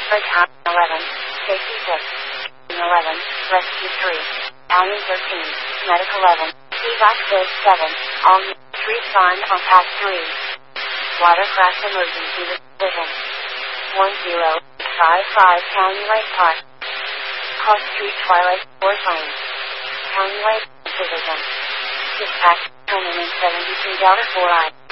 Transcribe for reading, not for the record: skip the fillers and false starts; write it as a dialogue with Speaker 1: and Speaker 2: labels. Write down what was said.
Speaker 1: Attack 11, Safety 6, 11, Rescue 3, Alien 13, Medic 11, Evac 7, All units respond on path 3. Watercraft emergency division. 1055 County Lake Park. Cross Street Twilight 4 Lanes. County Lake Division. Dispatch 173 Delta 4I.